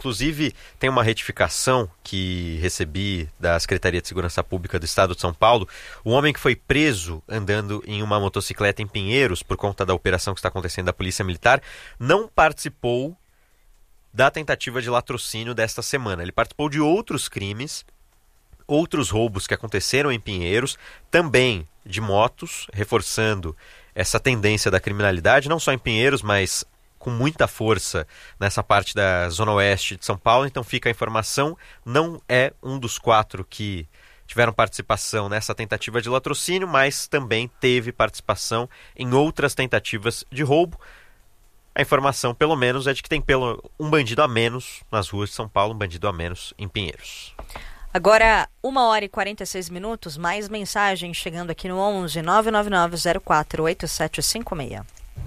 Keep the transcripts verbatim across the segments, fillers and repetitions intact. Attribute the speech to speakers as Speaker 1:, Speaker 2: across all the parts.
Speaker 1: Inclusive, tem uma retificação que recebi da Secretaria de Segurança Pública do Estado de São Paulo. O homem que foi preso andando em uma motocicleta em Pinheiros, por conta da operação que está acontecendo da Polícia Militar, não participou da tentativa de latrocínio desta semana. Ele participou de outros crimes, outros roubos que aconteceram em Pinheiros, também de motos, reforçando essa tendência da criminalidade, não só em Pinheiros, mas com muita força nessa parte da Zona Oeste de São Paulo. Então fica a informação, não é um dos quatro que tiveram participação nessa tentativa de latrocínio, mas também teve participação em outras tentativas de roubo. A informação, pelo menos, é de que tem pelo um bandido a menos nas ruas de São Paulo, um bandido a menos em Pinheiros.
Speaker 2: Agora, uma hora e quarenta e seis minutos, mais mensagem chegando aqui no onze nove nove nove zero quatro oito sete cinco seis.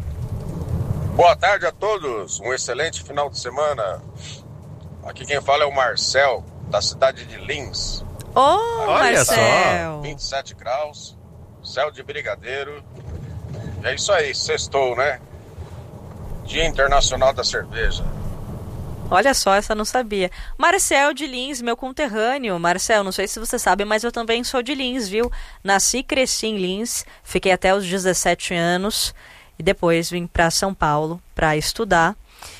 Speaker 3: Boa tarde a todos, um excelente final de semana. Aqui quem fala é o Marcel, da cidade de Lins.
Speaker 2: Ô, oh, Marcel!
Speaker 3: Só. vinte e sete graus, céu de brigadeiro. É isso aí, sextou, né? Dia Internacional da Cerveja.
Speaker 2: Olha só, essa eu não sabia. Marcel de Lins, meu conterrâneo. Marcel, não sei se você sabe, mas eu também sou de Lins, viu? Nasci e cresci em Lins, fiquei até os dezessete anos e depois vim para São Paulo para estudar.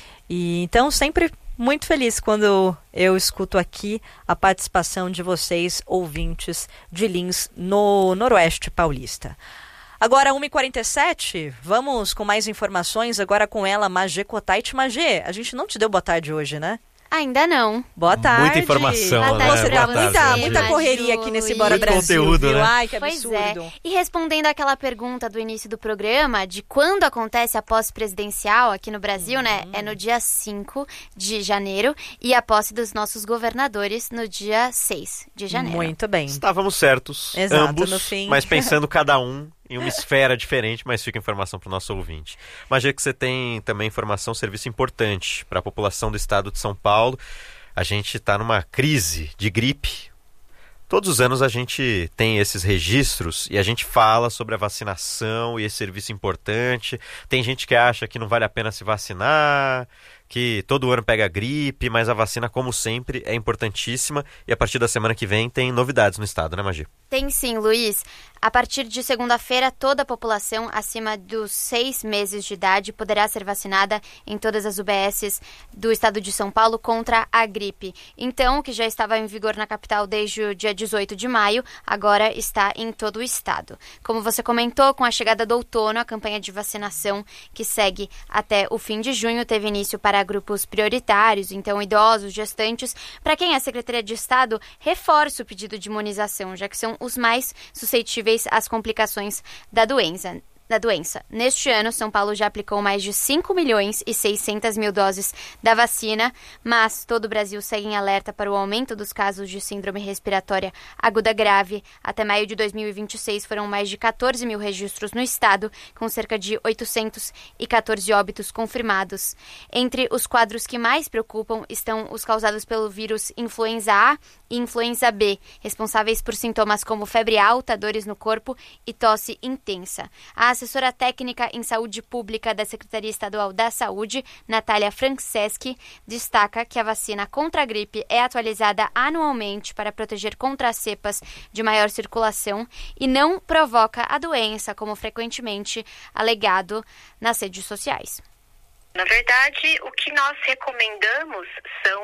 Speaker 2: E então sempre muito feliz quando eu escuto aqui a participação de vocês, ouvintes de Lins, no Noroeste Paulista. Agora, uma e quarenta e sete, vamos com mais informações, agora com ela, Magê Kotait. Magê, a gente não te deu boa tarde hoje, né?
Speaker 4: Ainda não.
Speaker 2: Boa tarde.
Speaker 1: Muita informação,
Speaker 4: boa
Speaker 1: né?
Speaker 4: tarde,
Speaker 1: Boa
Speaker 4: você,
Speaker 2: muita, muita correria aqui nesse Bora
Speaker 1: Muito
Speaker 2: Brasil,
Speaker 1: conteúdo,
Speaker 2: viu?
Speaker 1: né?
Speaker 2: Ai, que
Speaker 4: Pois
Speaker 2: absurdo.
Speaker 4: é. E respondendo aquela pergunta do início do programa, de quando acontece a posse presidencial aqui no Brasil, uhum. né? É no dia cinco de janeiro e a posse dos nossos governadores no dia seis de janeiro.
Speaker 2: Muito bem.
Speaker 1: Estávamos certos,
Speaker 2: Exato,
Speaker 1: ambos,
Speaker 2: no fim.
Speaker 1: mas pensando cada um em uma esfera diferente, mas fica informação para o nosso ouvinte. Mas já que você tem também informação, serviço importante para a população do estado de São Paulo. A gente está numa crise de gripe. Todos os anos a gente tem esses registros e a gente fala sobre a vacinação e esse serviço importante. Tem gente que acha que não vale a pena se vacinar, que todo ano pega gripe, mas a vacina, como sempre, é importantíssima. E a partir da semana que vem tem novidades no estado, né, Magi?
Speaker 4: Tem sim, Luiz. A partir de segunda-feira, toda a população acima dos seis meses de idade poderá ser vacinada em todas as U B Ss do estado de São Paulo contra a gripe. Então, o que já estava em vigor na capital desde o dia dezoito de maio, agora está em todo o estado. Como você comentou, com a chegada do outono, a campanha de vacinação que segue até o fim de junho teve início para grupos prioritários, então idosos, gestantes, para quem a Secretaria de Estado reforça o pedido de imunização, já que são os mais suscetíveis às complicações da doença. Da doença. Neste ano, São Paulo já aplicou mais de cinco milhões e seiscentas mil doses da vacina, mas todo o Brasil segue em alerta para o aumento dos casos de síndrome respiratória aguda grave. Até maio de dois mil e vinte e seis foram mais de catorze mil registros no estado, com cerca de oitocentos e catorze óbitos confirmados. Entre os quadros que mais preocupam estão os causados pelo vírus influenza A e influenza B, responsáveis por sintomas como febre alta, dores no corpo e tosse intensa. A assessora técnica em saúde pública da Secretaria Estadual da Saúde, Natália Franceschi, destaca que a vacina contra a gripe é atualizada anualmente para proteger contra as cepas de maior circulação e não provoca a doença, como frequentemente alegado nas redes sociais.
Speaker 5: Na verdade, o que nós recomendamos são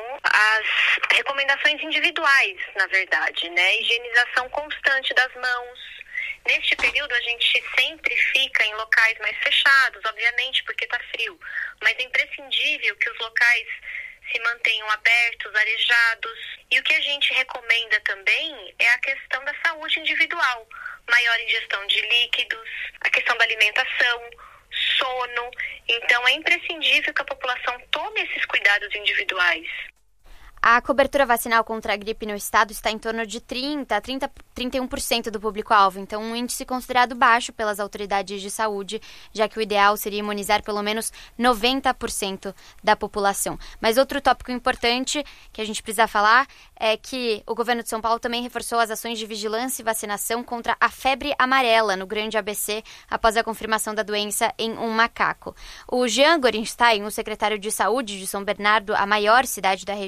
Speaker 5: as recomendações individuais, na verdade, né? Higienização constante das mãos. Neste período, a gente sempre fica em locais mais fechados, obviamente, porque está frio. Mas é imprescindível que os locais se mantenham abertos, arejados. E o que a gente recomenda também é a questão da saúde individual. Maior ingestão de líquidos, a questão da alimentação, sono. Então, é imprescindível que a população tome esses cuidados individuais.
Speaker 4: A cobertura vacinal contra a gripe no estado está em torno de trinta, trinta, trinta e um por cento do público-alvo, então um índice considerado baixo pelas autoridades de saúde, já que o ideal seria imunizar pelo menos noventa por cento da população. Mas outro tópico importante que a gente precisa falar é que o governo de São Paulo também reforçou as ações de vigilância e vacinação contra a febre amarela no Grande A B C após a confirmação da doença em um macaco. O Jean Gorenstein, o secretário de Saúde de São Bernardo, a maior cidade da região,